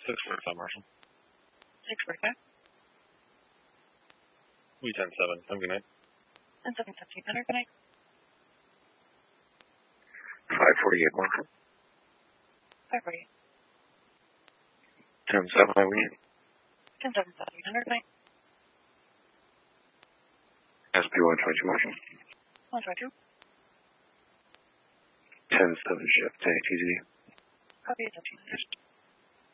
645, Marshall. 645. We 10-7. Have a good night. 10-7, Center. Good night. 548, Marshall. 548. 10-7, Eileen. 10-7, 800. Good night. SP-122, Marshall. 122. 10-7, shift to ATZ. Copy, attention.